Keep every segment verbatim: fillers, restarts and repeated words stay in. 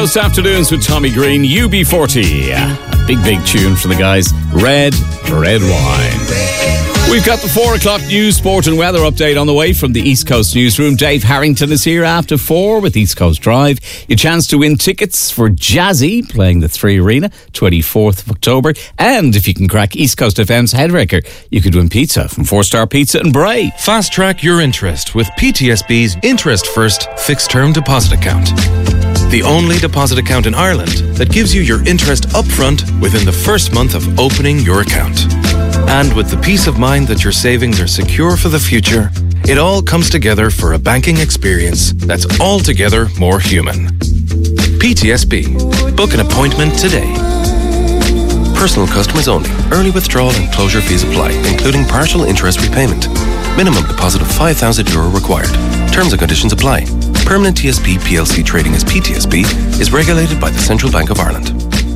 Most afternoons with Tommy Green, U B forty. A big, big tune for the guys. Red, red wine. We've got the four o'clock news, sport and weather update on the way from the East Coast newsroom. Dave Harrington is here after four with East Coast Drive. Your chance to win tickets for Jazzy playing the Three Arena, twenty-fourth of October. And if you can crack East Coast F M's Headwrecker, you could win pizza from Four Star Pizza and Bray. Fast track your interest with P T S B's Interest First Fixed Term Deposit Account. The only deposit account in Ireland that gives you your interest upfront within the first month of opening your account. And with the peace of mind that your savings are secure for the future, it all comes together for a banking experience that's altogether more human. P T S B. Book an appointment today. Personal customers only. Early withdrawal and closure fees apply, including partial interest repayment. Minimum deposit of five thousand euro required. Terms and conditions apply. Permanent T S B P L C trading as P T S B is regulated by the Central Bank of Ireland.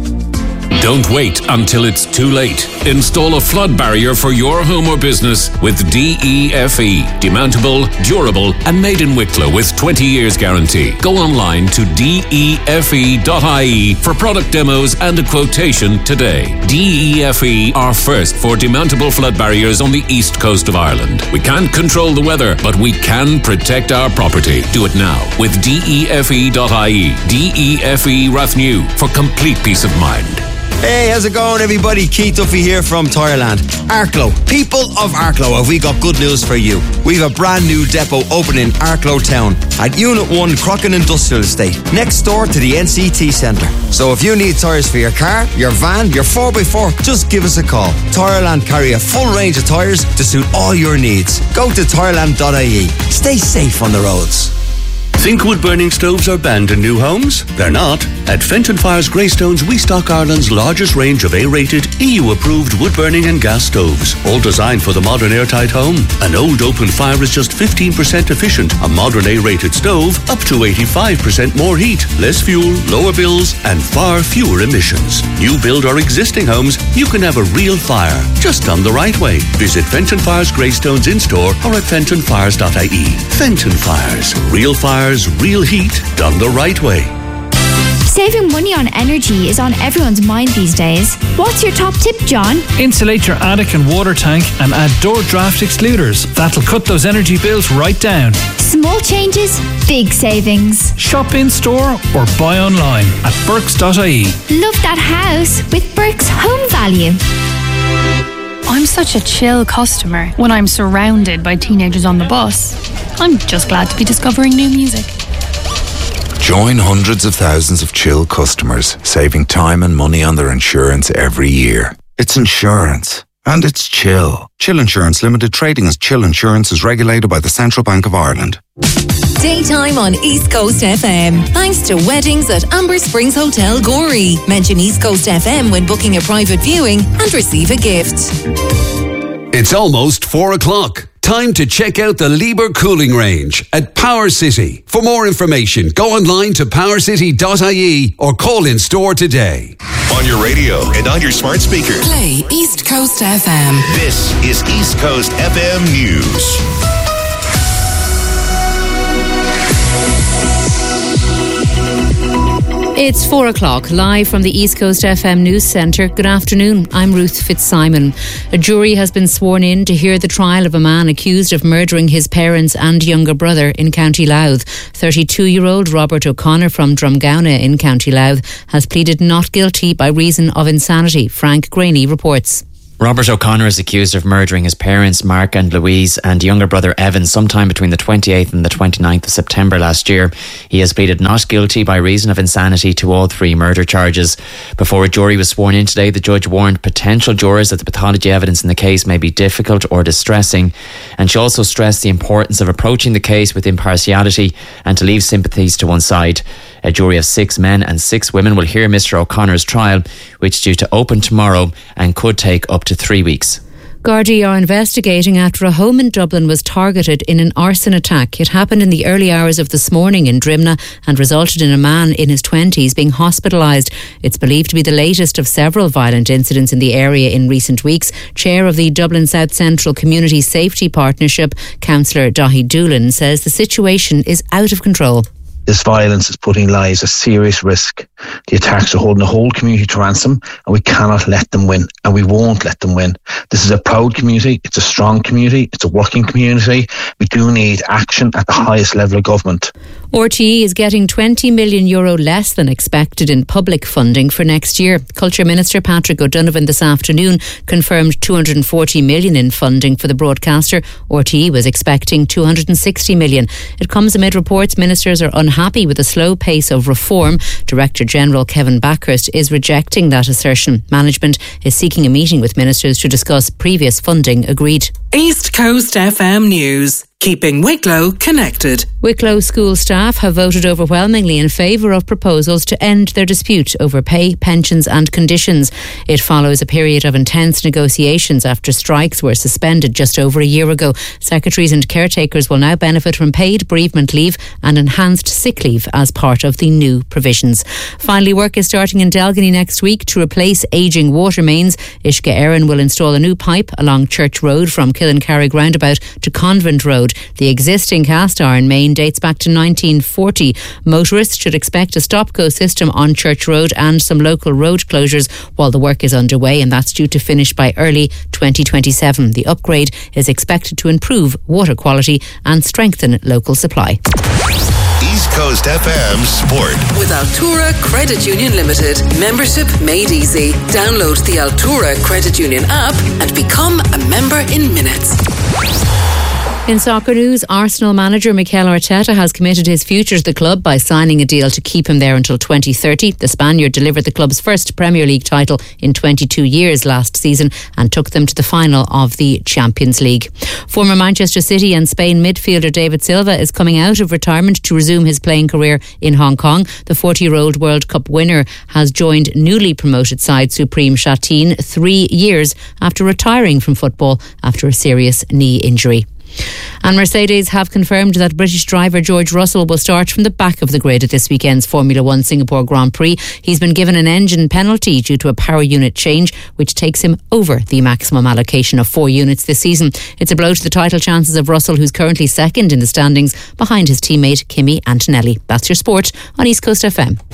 Don't wait until it's too late. Install a flood barrier for your home or business with D E F E. Demountable, durable and made in Wicklow with twenty years guarantee. Go online to D E F E dot I E for product demos and a quotation today. D E F E are first for demountable flood barriers on the east coast of Ireland. We can't control the weather, but we can protect our property. Do it now with D E F E dot I E. D E F E Rathnew for complete peace of mind. Hey, how's it going, everybody? Keith Duffy here from Tireland. Arklow, people of Arklow, have we got good news for you? We've a brand new depot opening in Arklow Town at Unit one Crocken Industrial Estate, next door to the N C T Centre. So if you need tyres for your car, your van, your four by four, just give us a call. Tireland carry a full range of tyres to suit all your needs. Go to tireland dot I E. Stay safe on the roads. Think wood-burning stoves are banned in new homes? They're not. At Fenton Fire's Greystones, we stock Ireland's largest range of A-rated, E U-approved wood-burning and gas stoves, all designed for the modern airtight home. An old open fire is just fifteen percent efficient. A modern A-rated stove, up to eighty-five percent more heat, less fuel, lower bills, and far fewer emissions. New build or existing homes, you can have a real fire, just done the right way. Visit Fenton Fire's Greystones in-store or at fenton fires dot I E. Fenton Fires. Real fires, real heat, done the right way. Saving money on energy is on everyone's mind these days. What's your top tip, John? Insulate your attic and water tank and add door draft excluders. That'll cut those energy bills right down. Small changes, big savings. Shop in store or buy online at burks dot I E. Love that house with Burke's Home Value. I'm such a chill customer when I'm surrounded by teenagers on the bus. I'm just glad to be discovering new music. Join hundreds of thousands of chill customers, saving time and money on their insurance every year. It's insurance. And it's chill. Chill Insurance Limited, trading as Chill Insurance, is regulated by the Central Bank of Ireland. Daytime on East Coast F M. Thanks to weddings at Amber Springs Hotel, Gorey. Mention East Coast F M when booking a private viewing and receive a gift. It's almost four o'clock. Time to check out the Lieber Cooling Range at Power City. For more information, go online to power city dot I E or call in store today. On your radio and on your smart speaker. Play East Coast F M. This is East Coast F M News. It's four o'clock, live from the East Coast F M News Centre. Good afternoon, I'm Ruth Fitzsimon. A jury has been sworn in to hear the trial of a man accused of murdering his parents and younger brother in County Louth. thirty-two-year-old Robert O'Connor from Drumgowna in County Louth has pleaded not guilty by reason of insanity. Frank Graney reports. Robert O'Connor is accused of murdering his parents, Mark and Louise, and younger brother Evan sometime between the twenty-eighth and the twenty-ninth of September last year. He has pleaded not guilty by reason of insanity to all three murder charges. Before a jury was sworn in today, the judge warned potential jurors that the pathology evidence in the case may be difficult or distressing, and she also stressed the importance of approaching the case with impartiality and to leave sympathies to one side. A jury of six men and six women will hear Mr O'Connor's trial, which is due to open tomorrow and could take up to three weeks. Gardaí are investigating after a home in Dublin was targeted in an arson attack. It happened in the early hours of this morning in Drimna and resulted in a man in his twenties being hospitalised. It's believed to be the latest of several violent incidents in the area in recent weeks. Chair of the Dublin South Central Community Safety Partnership, Councillor Dahi Doolan, says the situation is out of control. This violence is putting lives at serious risk. The attacks are holding the whole community to ransom, and we cannot let them win, and we won't let them win. This is a proud community, it's a strong community, it's a working community. We do need action at the highest level of government. R T E is getting twenty million euro less than expected in public funding for next year. Culture Minister Patrick O'Donovan this afternoon confirmed two hundred forty million in funding for the broadcaster. R T E was expecting two hundred sixty million. It comes amid reports ministers are unhappy with the slow pace of reform. Director General Kevin Backhurst is rejecting that assertion. Management is seeking a meeting with ministers to discuss previous funding agreed. East Coast F M News. Keeping Wicklow connected. Wicklow school staff have voted overwhelmingly in favour of proposals to end their dispute over pay, pensions and conditions. It follows a period of intense negotiations after strikes were suspended just over a year ago. Secretaries and caretakers will now benefit from paid bereavement leave and enhanced sick leave as part of the new provisions. Finally, work is starting in Delgany next week to replace ageing water mains. Ishka Erin will install a new pipe along Church Road from Killencarrig roundabout to Convent Road. The existing cast iron main dates back to nineteen forty. Motorists should expect a stop-go system on Church Road and some local road closures while the work is underway, and that's due to finish by early twenty twenty-seven. The upgrade is expected to improve water quality and strengthen local supply. East Coast F M Sport. With Altura Credit Union Limited. Membership made easy. Download the Altura Credit Union app and become a member in minutes. In soccer news, Arsenal manager Mikel Arteta has committed his future to the club by signing a deal to keep him there until twenty thirty. The Spaniard delivered the club's first Premier League title in twenty-two years last season and took them to the final of the Champions League. Former Manchester City and Spain midfielder David Silva is coming out of retirement to resume his playing career in Hong Kong. The forty-year-old World Cup winner has joined newly promoted side Supreme Shattin three years after retiring from football after a serious knee injury. And Mercedes have confirmed that British driver George Russell will start from the back of the grid at this weekend's Formula One Singapore Grand Prix. He's been given an engine penalty due to a power unit change, which takes him over the maximum allocation of four units this season. It's a blow to the title chances of Russell, who's currently second in the standings behind his teammate Kimi Antonelli. That's your sport on East Coast F M.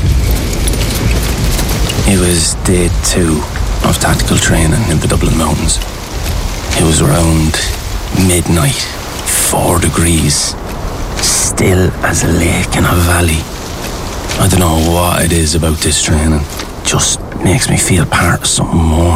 It was day two of tactical training in the Dublin Mountains. It was around midnight, four degrees, still as a lake in a valley. I don't know what it is about this training, just makes me feel part of something more.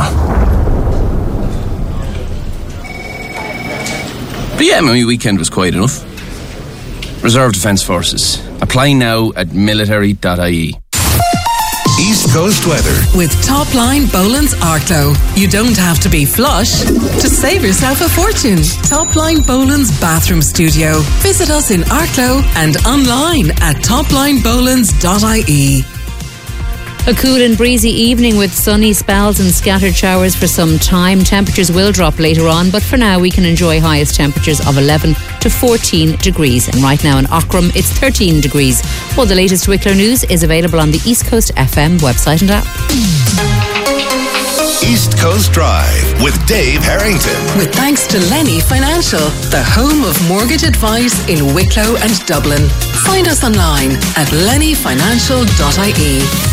But yeah, my weekend was quiet enough. Reserve Defence Forces. Apply now at military dot I E. East Coast weather. With Topline Boland's Arklow. You don't have to be flush to save yourself a fortune. Topline Boland's Bathroom Studio. Visit us in Arklow and online at topline bolands dot I E. A cool and breezy evening with sunny spells and scattered showers for some time. Temperatures will drop later on, but for now we can enjoy highest temperatures of eleven to fourteen degrees. And right now in Aughrim it's thirteen degrees. All the latest Wicklow news is available on the East Coast F M website and app. East Coast Drive with Dave Harrington. With thanks to Lenny Financial, the home of mortgage advice in Wicklow and Dublin. Find us online at lenny financial dot I E.